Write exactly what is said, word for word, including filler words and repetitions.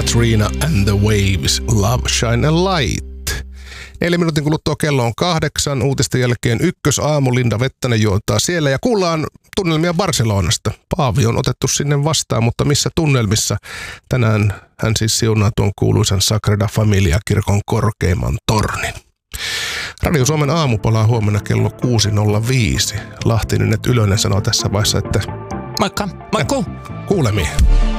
Katrina and the Waves, Love, Shine a Light. Neljä minuutin kuluttua kello on kahdeksan. Uutisten jälkeen ykkösaamu. Linda Vettänen juontaa siellä ja kuullaan tunnelmia Barcelonasta. Paavi on otettu sinne vastaan, mutta missä tunnelmissa? Tänään hän siis siunaa tuon kuuluisan Sagrada Familia-kirkon korkeimman tornin. Radio Suomen aamu palaa huomenna kello kuusi nolla viisi. Lahtinen et Ylönen sanoo tässä vaiheessa, että moikka, moikku! Kuulemiin.